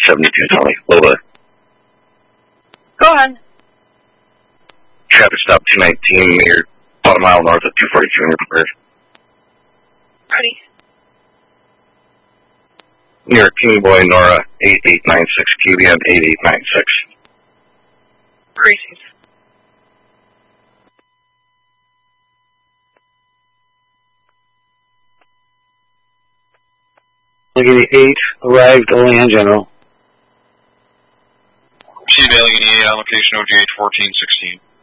7220. Lola. Go ahead. Traffic stop 219 near about a mile north of 242 in your prepared. Ready. Near King Boy Nora 8896, QBM 8896. Receive. Allegheny 8 arrived, Olean General. Receive Allegheny 8 on location OGH 1416.